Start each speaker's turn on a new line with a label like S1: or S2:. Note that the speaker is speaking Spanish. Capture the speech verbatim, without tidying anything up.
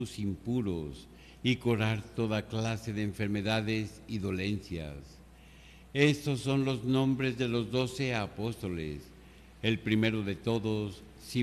S1: impuros y curar toda clase de enfermedades y dolencias. Estos son los nombres de los doce apóstoles. El primero de todos,